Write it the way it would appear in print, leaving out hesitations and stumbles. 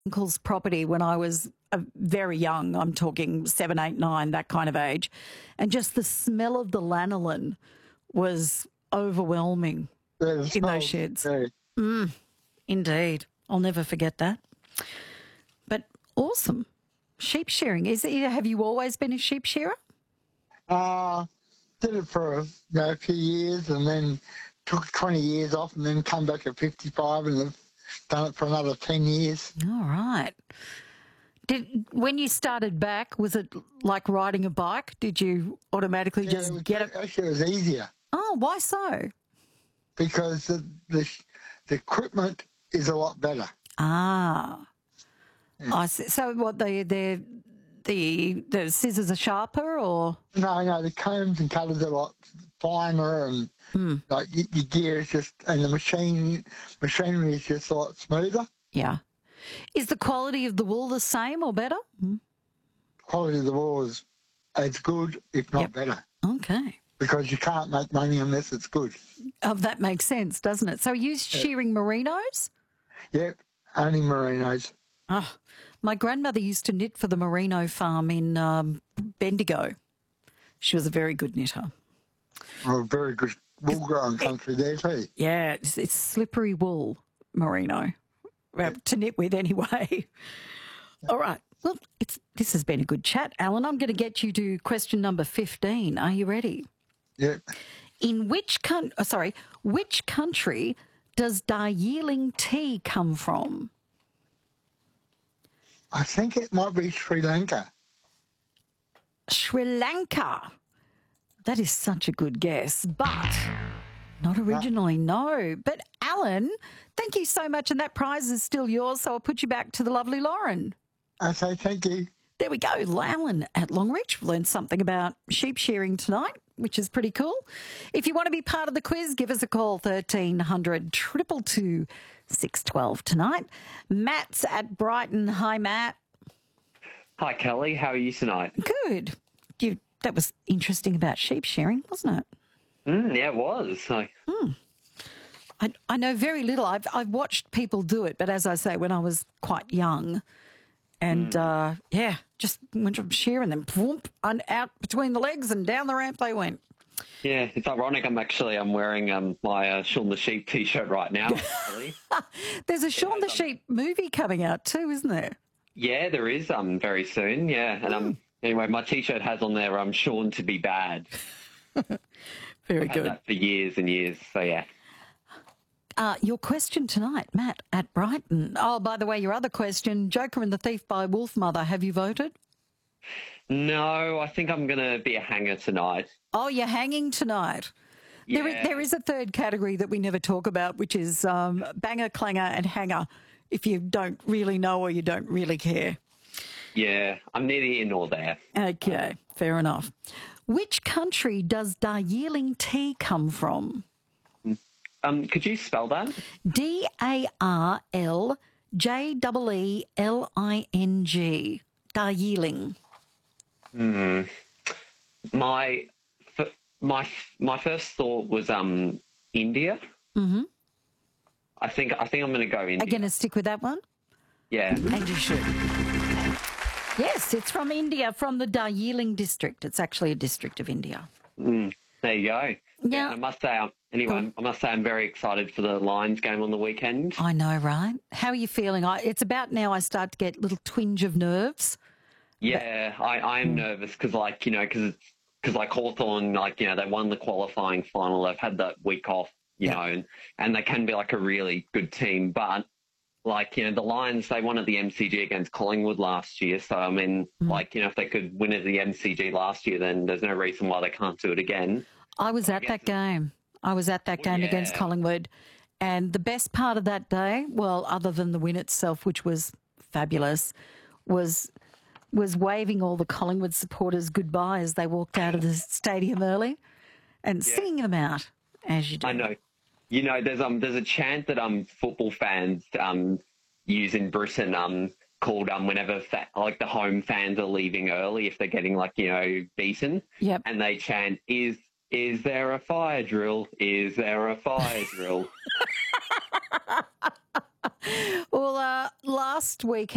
uncle's property when I was very young. I'm talking 7, 8, 9, that kind of age. And just the smell of the lanolin was overwhelming in those sheds. Indeed. I'll never forget that. But awesome. Sheep shearing. Have you always been a sheep shearer? Did it for a few years and then took 20 years off and then come back at 55 and have done it for another 10 years. All right. When you started back, was it like riding a bike? Did you automatically just get it? Actually, it was easier. Oh, why so? Because the equipment is a lot better. Ah. Yeah. I see. So what, the scissors are sharper or? No, the combs and cutters are a lot finer and like your gear is just, and the machinery is just a lot smoother. Yeah. Is the quality of the wool the same or better? Quality of the wool is as good, if not better. Okay. Because you can't make money unless it's good. Oh, that makes sense, doesn't it? So are you shearing merinos? Yep, only merinos. Oh, my grandmother used to knit for the merino farm in Bendigo. She was a very good knitter. Oh, very good wool-growing country there too. Yeah, it's slippery wool, merino, to knit with anyway. All right. Well, this has been a good chat, Alan. I'm going to get you to question number 15. Are you ready? Yep. In which country does Darjeeling tea come from? I think it might be Sri Lanka. Sri Lanka. That is such a good guess, but not originally, no. But Alan, thank you so much, and that prize is still yours, so I'll put you back to the lovely Lauren. Okay, thank you. There we go. Alan at Longreach learned something about sheep shearing tonight, which is pretty cool. If you want to be part of the quiz, give us a call, 1300 222 612 tonight. Matt's at Brighton. Hi, Matt. Hi, Kelly. How are you tonight? Good. That was interesting about sheep shearing, wasn't it? Yeah, it was. I know very little. I've watched people do it, but as I say, when I was quite young, and just went from shearing them, boom, and out between the legs and down the ramp they went. Yeah, it's ironic. I'm wearing my Shaun the Sheep T-shirt right now. There's a Shaun the Sheep movie coming out too, isn't there? Yeah, there is. Very soon. Yeah, and anyway, my T-shirt has on there Shaun to be bad. Very I've good. had that for years and years. So yeah. Your question tonight, Matt at Brighton. Oh, by the way, your other question, Joker and the Thief by Wolfmother. Have you voted? No, I think I'm going to be a hanger tonight. Oh, you're hanging tonight. Yeah. There is a third category that we never talk about, which is banger, clanger and hanger, if you don't really know or you don't really care. Yeah, I'm neither here nor there. Okay, fair enough. Which country does Darjeeling tea come from? Could you spell that? Darjeeling. Darjeeling. My first thought was India. Mm-hmm. I think I'm going to go India. Are you going to stick with that one? Yeah. And you should. Yes, it's from India, from the Darjeeling district. It's actually a district of India. There you go. Yeah. And I must say, I'm very excited for the Lions game on the weekend. I know, right? How are you feeling? It's about now I start to get a little twinge of nerves. Yeah, I am nervous because Hawthorn, they won the qualifying final. They've had that week off, you know, and they can be a really good team. But, the Lions, they won at the MCG against Collingwood last year. So, I mean, if they could win at the MCG last year, then there's no reason why they can't do it again. I was at that game. Against Collingwood. And the best part of that day, well, other than the win itself, which was fabulous, was waving all the Collingwood supporters goodbye as they walked out of the stadium early and singing them out, as you do. I know. You know, there's a chant that football fans use in Britain called whenever the home fans are leaving early if they're getting beaten. Yep. And they chant, Is there a fire drill? Is there a fire drill? Well, last week